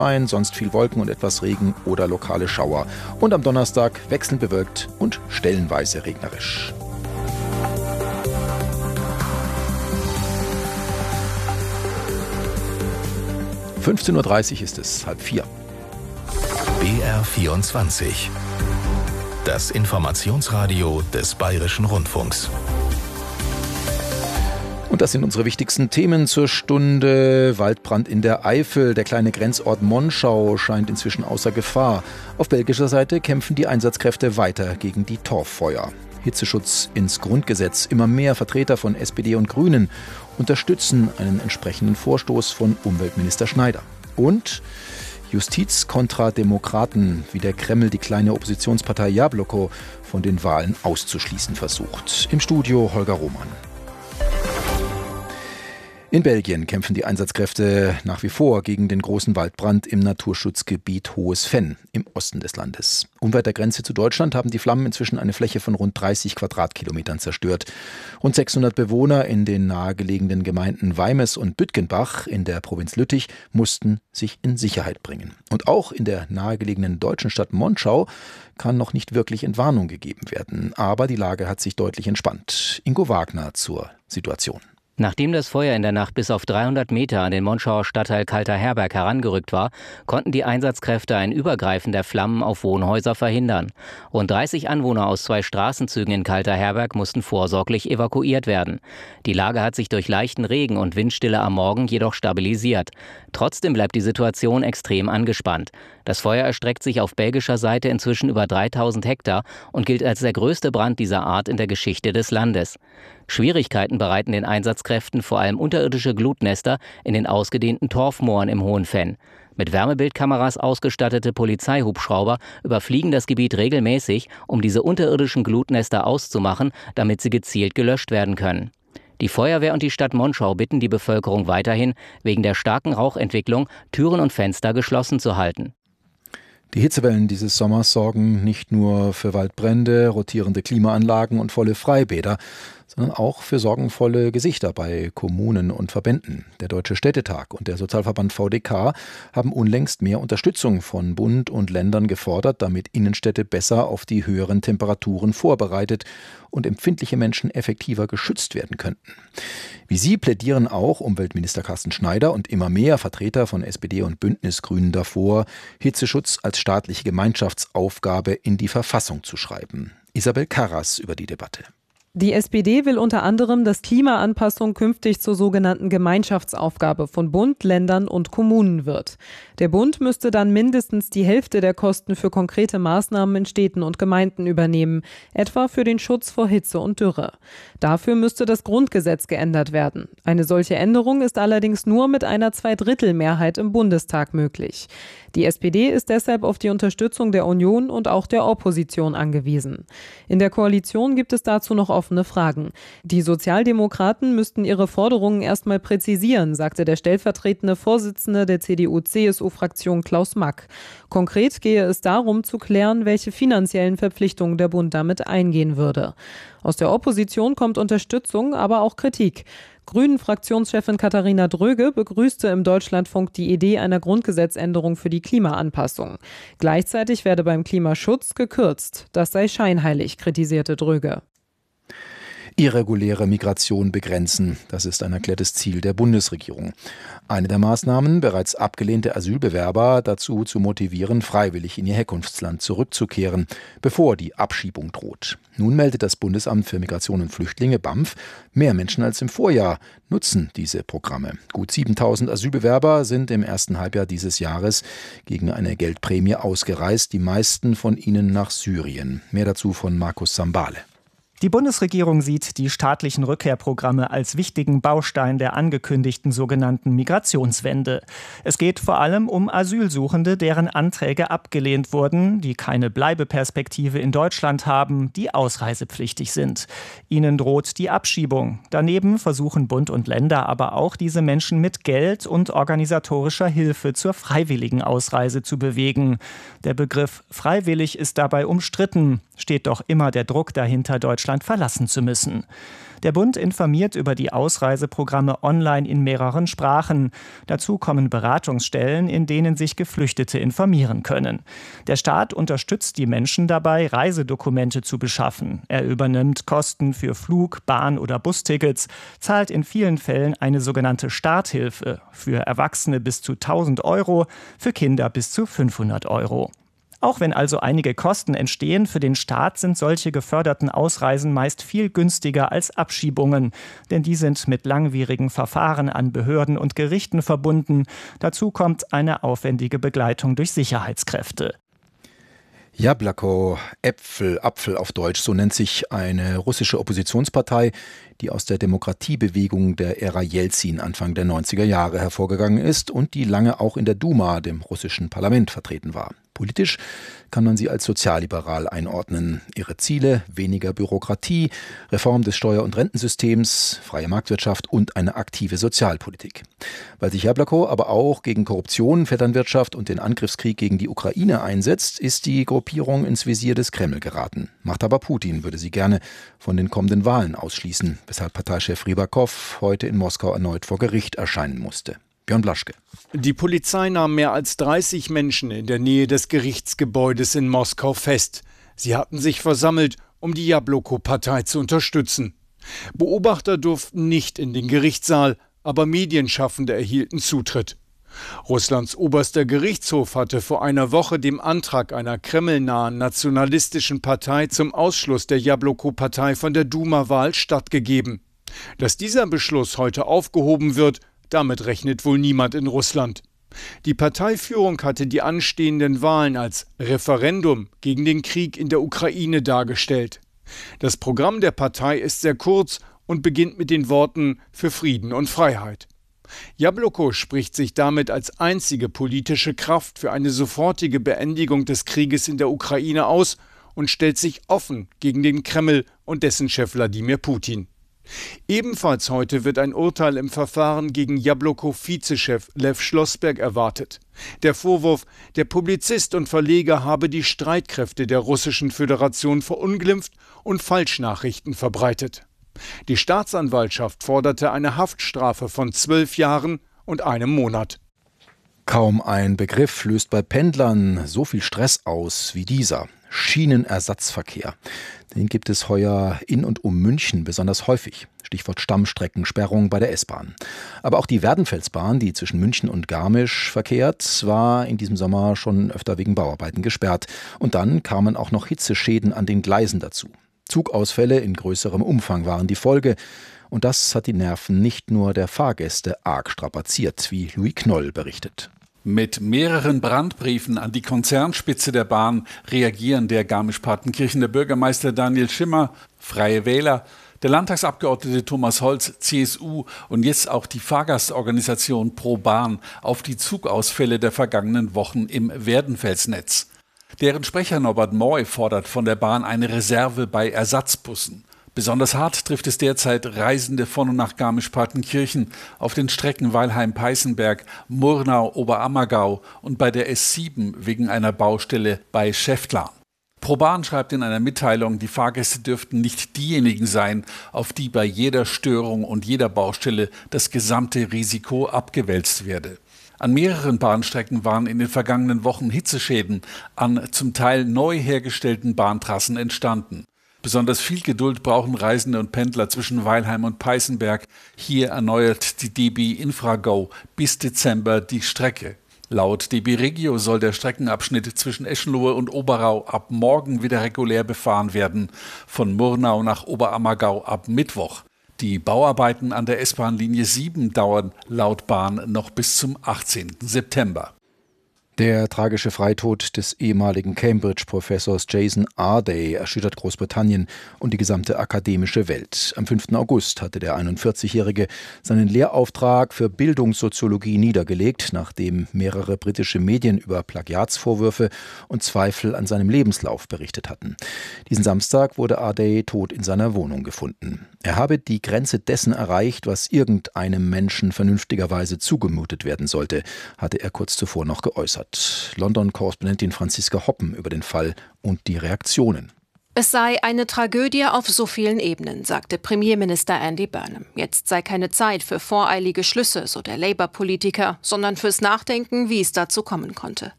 sonst viel Wolken und etwas Regen oder lokale Schauer. Und am Donnerstag wechselnd bewölkt und stellenweise regnerisch. – 15:30 Uhr ist es, 15:30. BR24. Das Informationsradio des Bayerischen Rundfunks. Und das sind unsere wichtigsten Themen zur Stunde. Waldbrand in der Eifel. Der kleine Grenzort Monschau scheint inzwischen außer Gefahr. Auf belgischer Seite kämpfen die Einsatzkräfte weiter gegen die Torffeuer. Hitzeschutz ins Grundgesetz. Immer mehr Vertreter von SPD und Grünen unterstützen einen entsprechenden Vorstoß von Umweltminister Schneider. Und Justiz kontra Demokraten, wie der Kreml die kleine Oppositionspartei Jabloko von den Wahlen auszuschließen versucht. Im Studio Holger Roman. In Belgien kämpfen die Einsatzkräfte nach wie vor gegen den großen Waldbrand im Naturschutzgebiet Hohes Venn im Osten des Landes. Unweit der Grenze zu Deutschland haben die Flammen inzwischen eine Fläche von rund 30 Quadratkilometern zerstört. Rund 600 Bewohner in den nahegelegenen Gemeinden Weimes und Bütgenbach in der Provinz Lüttich mussten sich in Sicherheit bringen. Und auch in der nahegelegenen deutschen Stadt Monschau kann noch nicht wirklich Entwarnung gegeben werden. Aber die Lage hat sich deutlich entspannt. Ingo Wagner zur Situation. Nachdem das Feuer in der Nacht bis auf 300 Meter an den Monschauer Stadtteil Kalter Herberg herangerückt war, konnten die Einsatzkräfte ein Übergreifen der Flammen auf Wohnhäuser verhindern. Rund 30 Anwohner aus 2 Straßenzügen in Kalter Herberg mussten vorsorglich evakuiert werden. Die Lage hat sich durch leichten Regen und Windstille am Morgen jedoch stabilisiert. Trotzdem bleibt die Situation extrem angespannt. Das Feuer erstreckt sich auf belgischer Seite inzwischen über 3000 Hektar und gilt als der größte Brand dieser Art in der Geschichte des Landes. Schwierigkeiten bereiten den Einsatzkräften vor allem unterirdische Glutnester in den ausgedehnten Torfmooren im Hohen Venn. Mit Wärmebildkameras ausgestattete Polizeihubschrauber überfliegen das Gebiet regelmäßig, um diese unterirdischen Glutnester auszumachen, damit sie gezielt gelöscht werden können. Die Feuerwehr und die Stadt Monschau bitten die Bevölkerung weiterhin, wegen der starken Rauchentwicklung Türen und Fenster geschlossen zu halten. Die Hitzewellen dieses Sommers sorgen nicht nur für Waldbrände, rotierende Klimaanlagen und volle Freibäder, sondern auch für sorgenvolle Gesichter bei Kommunen und Verbänden. Der Deutsche Städtetag und der Sozialverband VDK haben unlängst mehr Unterstützung von Bund und Ländern gefordert, damit Innenstädte besser auf die höheren Temperaturen vorbereitet und empfindliche Menschen effektiver geschützt werden könnten. Wie sie plädieren auch Umweltminister Carsten Schneider und immer mehr Vertreter von SPD und Bündnisgrünen davor, Hitzeschutz als staatliche Gemeinschaftsaufgabe in die Verfassung zu schreiben. Isabel Karras über die Debatte. Die SPD will unter anderem, dass Klimaanpassung künftig zur sogenannten Gemeinschaftsaufgabe von Bund, Ländern und Kommunen wird. Der Bund müsste dann mindestens die Hälfte der Kosten für konkrete Maßnahmen in Städten und Gemeinden übernehmen, etwa für den Schutz vor Hitze und Dürre. Dafür müsste das Grundgesetz geändert werden. Eine solche Änderung ist allerdings nur mit einer Zweidrittelmehrheit im Bundestag möglich. Die SPD ist deshalb auf die Unterstützung der Union und auch der Opposition angewiesen. In der Koalition gibt es dazu noch offene Fragen. Die Sozialdemokraten müssten ihre Forderungen erstmal präzisieren, sagte der stellvertretende Vorsitzende der CDU-CSU-Fraktion Klaus Mack. Konkret gehe es darum zu klären, welche finanziellen Verpflichtungen der Bund damit eingehen würde. Aus der Opposition kommt Unterstützung, aber auch Kritik. Grünen-Fraktionschefin Katharina Dröge begrüßte im Deutschlandfunk die Idee einer Grundgesetzänderung für die Klimaanpassung. Gleichzeitig werde beim Klimaschutz gekürzt. Das sei scheinheilig, kritisierte Dröge. Irreguläre Migration begrenzen. Das ist ein erklärtes Ziel der Bundesregierung. Eine der Maßnahmen, bereits abgelehnte Asylbewerber dazu zu motivieren, freiwillig in ihr Herkunftsland zurückzukehren, bevor die Abschiebung droht. Nun meldet das Bundesamt für Migration und Flüchtlinge BAMF, mehr Menschen als im Vorjahr nutzen diese Programme. Gut 7000 Asylbewerber sind im ersten Halbjahr dieses Jahres gegen eine Geldprämie ausgereist, die meisten von ihnen nach Syrien. Mehr dazu von Markus Sambale. Die Bundesregierung sieht die staatlichen Rückkehrprogramme als wichtigen Baustein der angekündigten sogenannten Migrationswende. Es geht vor allem um Asylsuchende, deren Anträge abgelehnt wurden, die keine Bleibeperspektive in Deutschland haben, die ausreisepflichtig sind. Ihnen droht die Abschiebung. Daneben versuchen Bund und Länder aber auch, diese Menschen mit Geld und organisatorischer Hilfe zur freiwilligen Ausreise zu bewegen. Der Begriff freiwillig ist dabei umstritten, steht doch immer der Druck dahinter, Deutschland verlassen zu müssen. Der Bund informiert über die Ausreiseprogramme online in mehreren Sprachen. Dazu kommen Beratungsstellen, in denen sich Geflüchtete informieren können. Der Staat unterstützt die Menschen dabei, Reisedokumente zu beschaffen. Er übernimmt Kosten für Flug-, Bahn- oder Bustickets, zahlt in vielen Fällen eine sogenannte Starthilfe, für Erwachsene bis zu 1.000 €, für Kinder bis zu 500 €. Auch wenn also einige Kosten entstehen, für den Staat sind solche geförderten Ausreisen meist viel günstiger als Abschiebungen. Denn die sind mit langwierigen Verfahren an Behörden und Gerichten verbunden. Dazu kommt eine aufwendige Begleitung durch Sicherheitskräfte. Jabloko, Apfel auf Deutsch, so nennt sich eine russische Oppositionspartei, die aus der Demokratiebewegung der Ära Jelzin Anfang der 90er Jahre hervorgegangen ist und die lange auch in der Duma, dem russischen Parlament, vertreten war. Politisch kann man sie als sozialliberal einordnen. Ihre Ziele: weniger Bürokratie, Reform des Steuer- und Rentensystems, freie Marktwirtschaft und eine aktive Sozialpolitik. Weil sich Jabloko aber auch gegen Korruption, Vetternwirtschaft und den Angriffskrieg gegen die Ukraine einsetzt, ist die Gruppierung ins Visier des Kreml geraten. Macht aber Putin würde sie gerne von den kommenden Wahlen ausschließen, weshalb Parteichef Rybakow heute in Moskau erneut vor Gericht erscheinen musste. Björn Blaschke. Die Polizei nahm mehr als 30 Menschen in der Nähe des Gerichtsgebäudes in Moskau fest. Sie hatten sich versammelt, um die Jabloko-Partei zu unterstützen. Beobachter durften nicht in den Gerichtssaal, aber Medienschaffende erhielten Zutritt. Russlands oberster Gerichtshof hatte vor einer Woche dem Antrag einer kremlnahen nationalistischen Partei zum Ausschluss der Jabloko-Partei von der Duma-Wahl stattgegeben. Dass dieser Beschluss heute aufgehoben wird, damit rechnet wohl niemand in Russland. Die Parteiführung hatte die anstehenden Wahlen als Referendum gegen den Krieg in der Ukraine dargestellt. Das Programm der Partei ist sehr kurz und beginnt mit den Worten „für Frieden und Freiheit". Jabloko spricht sich damit als einzige politische Kraft für eine sofortige Beendigung des Krieges in der Ukraine aus und stellt sich offen gegen den Kreml und dessen Chef Wladimir Putin. Ebenfalls heute wird ein Urteil im Verfahren gegen Jabloko-Vizechef Lew Schlossberg erwartet. Der Vorwurf, der Publizist und Verleger habe die Streitkräfte der Russischen Föderation verunglimpft und Falschnachrichten verbreitet. Die Staatsanwaltschaft forderte eine Haftstrafe von 12 Jahren und einem Monat. Kaum ein Begriff löst bei Pendlern so viel Stress aus wie dieser: Schienenersatzverkehr. Den gibt es heuer in und um München besonders häufig. Stichwort Stammstreckensperrung bei der S-Bahn. Aber auch die Werdenfelsbahn, die zwischen München und Garmisch verkehrt, war in diesem Sommer schon öfter wegen Bauarbeiten gesperrt. Und dann kamen auch noch Hitzeschäden an den Gleisen dazu. Zugausfälle in größerem Umfang waren die Folge. Und das hat die Nerven nicht nur der Fahrgäste arg strapaziert, wie Louis Knoll berichtet. Mit mehreren Brandbriefen an die Konzernspitze der Bahn reagieren der Garmisch-Partenkirchener Bürgermeister Daniel Schimmer, Freie Wähler, der Landtagsabgeordnete Thomas Holz, CSU und jetzt auch die Fahrgastorganisation Pro Bahn auf die Zugausfälle der vergangenen Wochen im Werdenfelsnetz. Deren Sprecher Norbert Moy fordert von der Bahn eine Reserve bei Ersatzbussen. Besonders hart trifft es derzeit Reisende von und nach Garmisch-Partenkirchen auf den Strecken Weilheim-Peißenberg, Murnau, Oberammergau und bei der S7 wegen einer Baustelle bei Schäftlarn. Pro Bahn schreibt in einer Mitteilung, die Fahrgäste dürften nicht diejenigen sein, auf die bei jeder Störung und jeder Baustelle das gesamte Risiko abgewälzt werde. An mehreren Bahnstrecken waren in den vergangenen Wochen Hitzeschäden an zum Teil neu hergestellten Bahntrassen entstanden. Besonders viel Geduld brauchen Reisende und Pendler zwischen Weilheim und Peißenberg. Hier erneuert die DB Infrago bis Dezember die Strecke. Laut DB Regio soll der Streckenabschnitt zwischen Eschenlohe und Oberau ab morgen wieder regulär befahren werden, von Murnau nach Oberammergau ab Mittwoch. Die Bauarbeiten an der S-Bahn-Linie 7 dauern laut Bahn noch bis zum 18. September. Der tragische Freitod des ehemaligen Cambridge-Professors Jason Arday erschüttert Großbritannien und die gesamte akademische Welt. Am 5. August hatte der 41-Jährige seinen Lehrauftrag für Bildungssoziologie niedergelegt, nachdem mehrere britische Medien über Plagiatsvorwürfe und Zweifel an seinem Lebenslauf berichtet hatten. Diesen Samstag wurde Arday tot in seiner Wohnung gefunden. Er habe die Grenze dessen erreicht, was irgendeinem Menschen vernünftigerweise zugemutet werden sollte, hatte er kurz zuvor noch geäußert. London-Korrespondentin Franziska Hoppen über den Fall und die Reaktionen. Es sei eine Tragödie auf so vielen Ebenen, sagte Premierminister Andy Burnham. Jetzt sei keine Zeit für voreilige Schlüsse, so der Labour-Politiker, sondern fürs Nachdenken, wie es dazu kommen konnte.